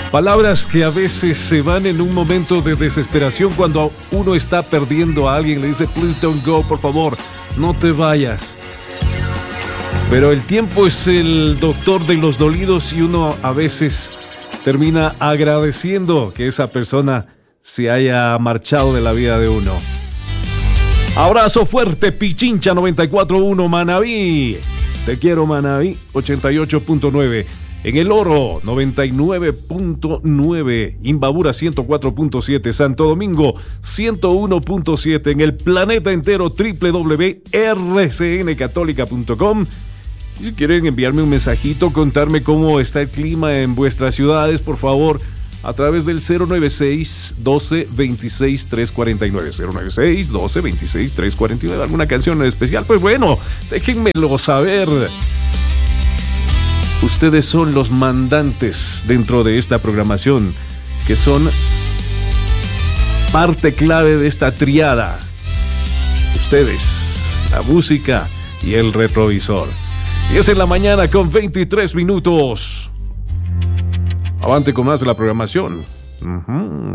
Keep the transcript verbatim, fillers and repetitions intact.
Palabras que a veces se van en un momento de desesperación cuando uno está perdiendo a alguien. Le dice, please don't go, por favor, no te vayas. Pero el tiempo es el doctor de los dolidos y uno a veces termina agradeciendo que esa persona se haya marchado de la vida de uno. Abrazo fuerte, Pichincha noventa y cuatro punto uno, Manabí. Te quiero, Manabí, ochenta y ocho punto nueve. En El Oro, noventa y nueve punto nueve. Imbabura, ciento cuatro punto siete. Santo Domingo, ciento uno punto siete. En el planeta entero, doble u doble u doble u punto r c n católica punto com. Y si quieren enviarme un mensajito, contarme cómo está el clima en vuestras ciudades, por favor, a través del cero nueve seis, doce, veintiséis, trescientos cuarenta y nueve. cero nueve seis, doce, veintiséis, trescientos cuarenta y nueve. ¿Alguna canción en especial? Pues bueno, déjenmelo saber. Ustedes son los mandantes dentro de esta programación, que son parte clave de esta triada. Ustedes, la música y el retrovisor. diez en la mañana con veintitrés minutos. Avante con más de la programación. Uh-huh.